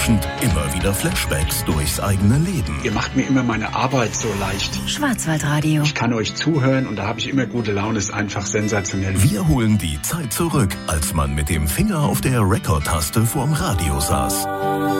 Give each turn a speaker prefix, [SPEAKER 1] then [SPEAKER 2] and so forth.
[SPEAKER 1] Überraschend immer wieder Flashbacks durchs eigene Leben.
[SPEAKER 2] Ihr macht mir immer meine Arbeit so leicht.
[SPEAKER 3] Schwarzwaldradio.
[SPEAKER 2] Ich kann euch zuhören und da habe ich immer gute Laune. Ist einfach sensationell.
[SPEAKER 1] Wir holen die Zeit zurück, als man mit dem Finger auf der Rekord-Taste vorm Radio saß.